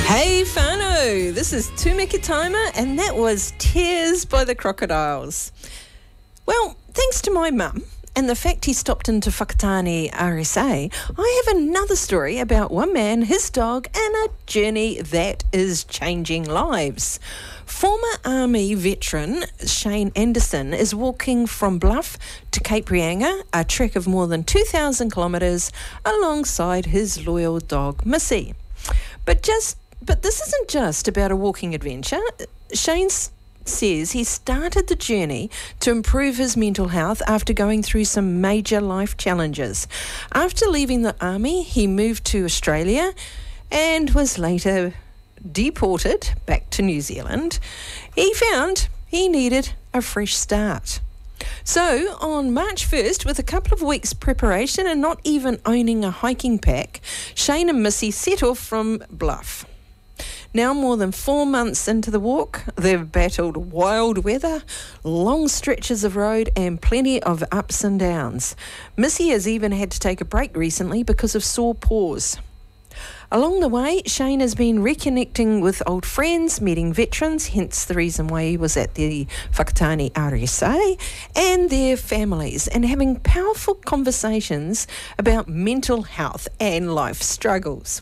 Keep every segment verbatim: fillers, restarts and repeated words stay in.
Hey whānau, this is Tūmeki Taima and that was Tears by the Crocodiles. Well, thanks to my mum and the fact he stopped into Whakatane R S A, I have another story about one man, his dog and a journey that is changing lives. Former Army veteran Shane Anderson is walking from Bluff to Cape Reinga, a trek of more than two thousand kilometres, alongside his loyal dog Missy. But just But this isn't just about a walking adventure. Shane s- says he started the journey to improve his mental health after going through some major life challenges. After leaving the army, he moved to Australia and was later deported back to New Zealand. He found he needed a fresh start. So, on March first, with a couple of weeks' preparation and not even owning a hiking pack, Shane and Missy set off from Bluff. Now more than four months into the walk, they've battled wild weather, long stretches of road and plenty of ups and downs. Missy has even had to take a break recently because of sore paws. Along the way, Shane has been reconnecting with old friends, meeting veterans, hence the reason why he was at the Whakatane R S A, and their families, and having powerful conversations about mental health and life struggles.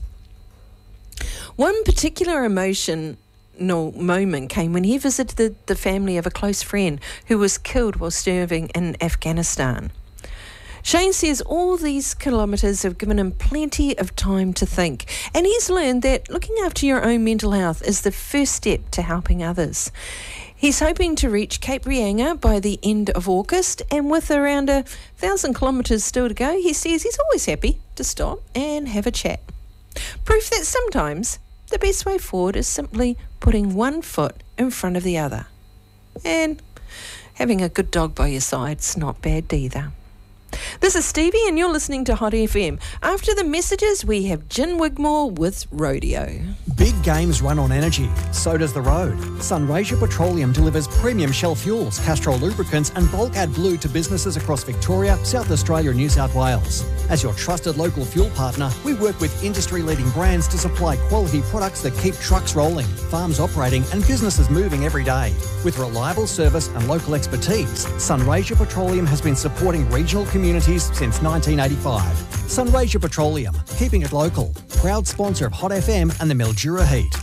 One particular emotional moment came when he visited the, the family of a close friend who was killed while serving in Afghanistan. Shane says all these kilometres have given him plenty of time to think, and he's learned that looking after your own mental health is the first step to helping others. He's hoping to reach Cape Reinga by the end of August, and with around a thousand kilometres still to go, he says he's always happy to stop and have a chat. Proof that sometimes the best way forward is simply putting one foot in front of the other. And having a good dog by your side's not bad either. This is Stevie and you're listening to Hot F M. After the messages, we have Jen Wigmore with Rodeo. Big games run on energy. So does the road. Sunraysia Petroleum delivers premium Shell fuels, Castrol lubricants and bulk AdBlue to businesses across Victoria, South Australia and New South Wales. As your trusted local fuel partner, we work with industry-leading brands to supply quality products that keep trucks rolling, farms operating and businesses moving every day. With reliable service and local expertise, Sunraysia Petroleum has been supporting regional communities since nineteen eighty-five. Sunraysia Petroleum, keeping it local. Proud sponsor of Hot F M and the Mildura Heat.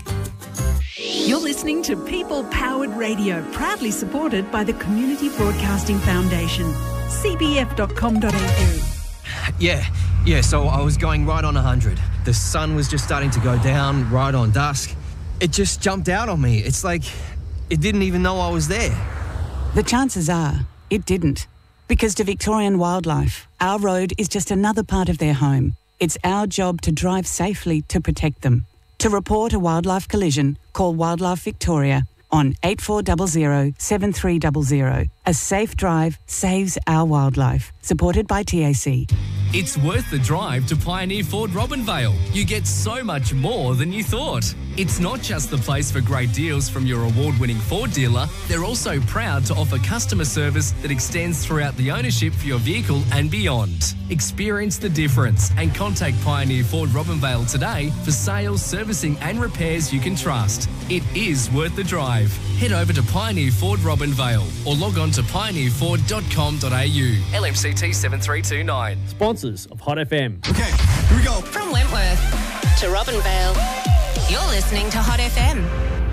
You're listening to People Powered Radio, proudly supported by the Community Broadcasting Foundation. c b f dot com dot a u. Yeah, yeah, so I was going right on one hundred. The sun was just starting to go down right on dusk. It just jumped out on me. It's like it didn't even know I was there. The chances are it didn't. Because to Victorian wildlife, our road is just another part of their home. It's our job to drive safely to protect them. To report a wildlife collision, call Wildlife Victoria on eight four zero zero seven three zero zero. A safe drive saves our wildlife. Supported by T A C. It's worth the drive to Pioneer Ford Robinvale. You get so much more than you thought. It's not just the place for great deals from your award-winning Ford dealer. They're also proud to offer customer service that extends throughout the ownership for your vehicle and beyond. Experience the difference and contact Pioneer Ford Robinvale today for sales, servicing and repairs you can trust. It is worth the drive. Head over to Pioneer Ford Robinvale or log on to pioneer ford dot com dot a u. L M C T seven three two nine. Sponsors of Hot F M. Okay, here we go. From Wentworth to Robinvale, you're listening to Hot F M.